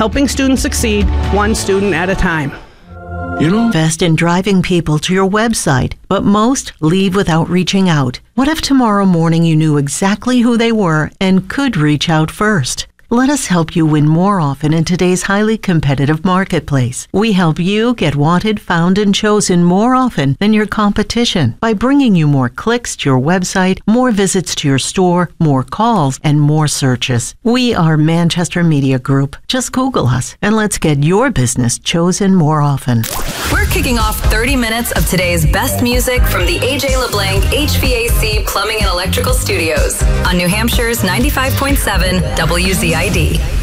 helping students succeed one student at a time. Invest in driving people to your website, but most leave without reaching out. What if tomorrow morning you knew exactly who they were and could reach out first? Let us help you win more often in today's highly competitive marketplace. We help you get wanted, found, and chosen more often than your competition by bringing you more clicks to your website, more visits to your store, more calls, and more searches. We are Manchester Media Group. Just Google us and let's get your business chosen more often. We're kicking off 30 minutes of today's best music from the AJ LeBlanc HVAC Plumbing and Electrical Studios on New Hampshire's 95.7 WZID.